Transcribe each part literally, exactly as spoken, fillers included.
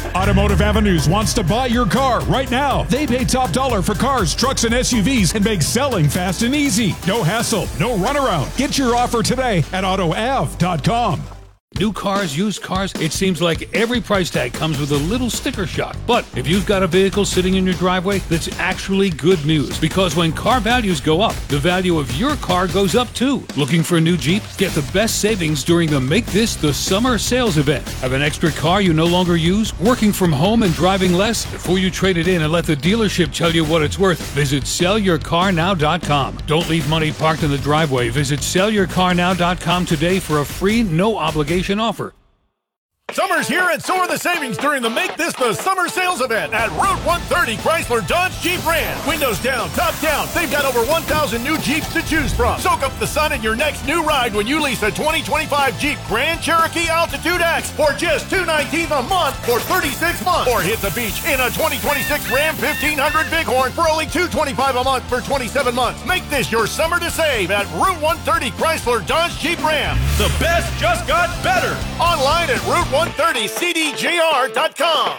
Automotive Avenues wants to buy your car right now. They pay top dollar for cars, trucks, and S U Vs and make selling fast and easy. No hassle, no runaround. Get your offer today at auto av dot com. New cars, used cars, it seems like every price tag comes with a little sticker shock. But if you've got a vehicle sitting in your driveway, that's actually good news. Because when car values go up, the value of your car goes up too. Looking for a new Jeep? Get the best savings during the Make This the Summer sales event. Have an extra car you no longer use? Working from home and driving less? Before you trade it in and let the dealership tell you what it's worth, visit sell your car now dot com. Don't leave money parked in the driveway. Visit sell your car now dot com today for a free, no obligation offer. Summer's here and so are the savings during the Make This the Summer sales event at Route one thirty Chrysler Dodge Jeep Ram. Windows down, top down. They've got over one thousand new Jeeps to choose from. Soak up the sun in your next new ride when you lease a twenty twenty-five Jeep Grand Cherokee Altitude X for just two hundred nineteen dollars a month for thirty-six months. Or hit the beach in a twenty twenty-six Ram fifteen hundred Bighorn for only two hundred twenty-five dollars a month for twenty-seven months. Make this your summer to save at Route one thirty Chrysler Dodge Jeep Ram. The best just got better. Online at Route one thirty C D J R dot com.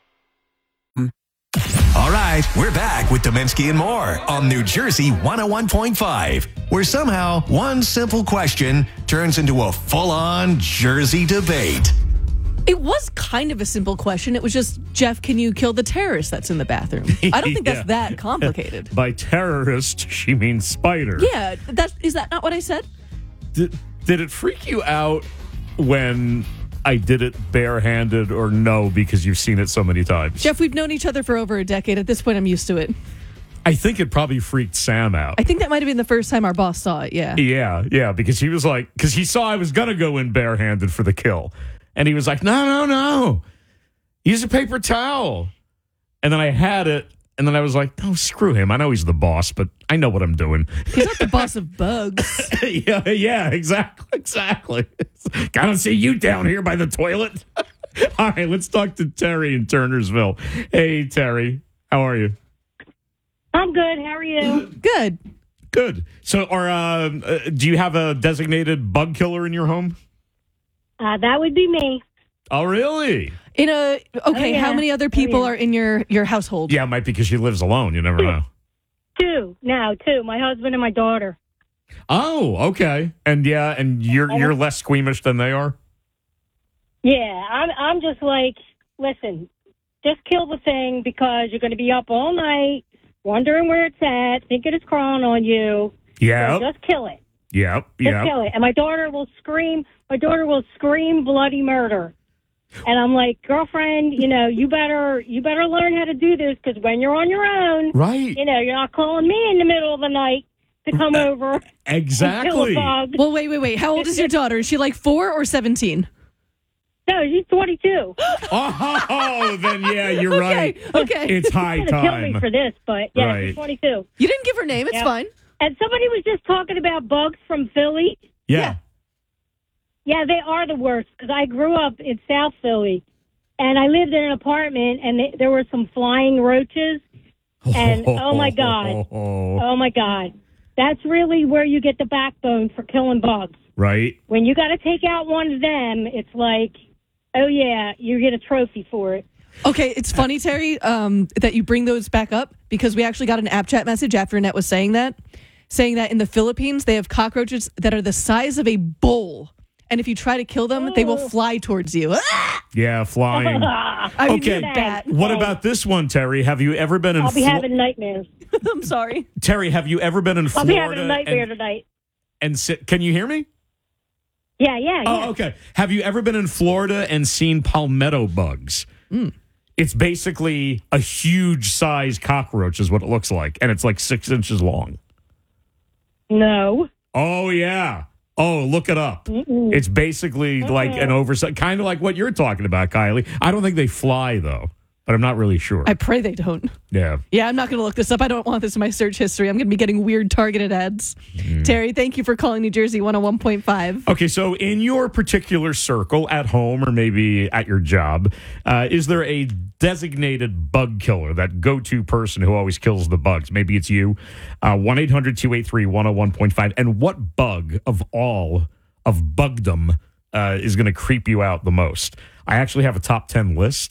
All right, we're back with Dominski and more on New Jersey one oh one point five, where somehow one simple question turns into a full-on Jersey debate. It was kind of a simple question. It was just, Jeff, can you kill the terrorist that's in the bathroom? I don't think Yeah. that's that complicated. By terrorist, she means spider. Yeah, that, is that not what I said? Did, did it freak you out when I did it barehanded, or no, because you've seen it so many times? Jeff, we've known each other for over a decade. At this point, I'm used to it. I think it probably freaked Sam out. I think that might have been the first time our boss saw it, yeah. Yeah, yeah, because he was like, because he saw I was going to go in barehanded for the kill. And he was like, no, no, no. Use a paper towel. And then I had it. And then I was like, oh, screw him. I know he's the boss, but I know what I'm doing. He's not the boss of bugs. yeah, yeah, exactly, exactly. I don't see you down here by the toilet. All right, let's talk to Terry in Turnersville. Hey, Terry, how are you? I'm good. How are you? Good. Good. So, are uh, uh, do you have a designated bug killer in your home? Uh, that would be me. Oh, really? In a okay, Oh, yeah. how many other people Oh, yeah. are in your, your household? Yeah, it might be because she lives alone. You never know. Two. Now, two. My husband and my daughter. Oh, okay. And yeah, and you're you're less squeamish than they are? Yeah, I'm, I'm just like, listen, just kill the thing because you're going to be up all night wondering where it's at, thinking it's crawling on you. Yeah. So just kill it. Yep. Just Yep. kill it. And my daughter will scream. My daughter will scream bloody murder. And I'm like, girlfriend, you know, you better you better learn how to do this because when you're on your own, Right. you know, you're not calling me in the middle of the night to come over and kill a Exactly. bug. Well, wait, wait, wait. How old is your daughter? Is she like four or seventeen? No, she's twenty-two. Oh, then yeah, you're right. Okay, okay. It's high She's gonna kill time. me for this, but yeah, Right. she's twenty-two. You didn't give her name. It's Yeah. fine. And somebody was just talking about bugs from Philly. Yeah. Yeah, they are the worst because I grew up in South Philly, and I lived in an apartment, and they, there were some flying roaches. And oh my god, oh my god, that's really where you get the backbone for killing bugs. Right. When you got to take out one of them, it's like, oh yeah, you get a trophy for it. Okay, it's funny, Terry, um, that you bring those back up because we actually got an app chat message after Annette was saying that, saying that in the Philippines, they have cockroaches that are the size of a bowl. And if you try to kill them, they will fly towards you. Ah! Yeah, flying. I mean, Okay. that. What about this one, Terry? Have you ever been in I'll be Flo- having nightmares. I'm sorry. Terry, have you ever been in I'll Florida? be having a nightmare and, tonight. and sit, can you hear me? Yeah, yeah, yeah. Oh, okay. Have you ever been in Florida and seen palmetto bugs? Mm. It's basically a huge size cockroach is what it looks like. And it's like six inches long. No. Oh, yeah. Oh, look it up. Mm-mm. It's basically like an oversight, kind of like what you're talking about, Kylie. I don't think they fly, though, but I'm not really sure. I pray they don't. Yeah. Yeah, I'm not going to look this up. I don't want this in my search history. I'm going to be getting weird targeted ads. Mm. Terry, thank you for calling New Jersey one oh one point five. Okay, so in your particular circle, at home or maybe at your job, uh, is there a designated bug killer, that go-to person who always kills the bugs? Maybe it's you. Uh, one eight hundred two eight three one oh one point five. And what bug of all of bugdom uh, is going to creep you out the most? I actually have a top ten list.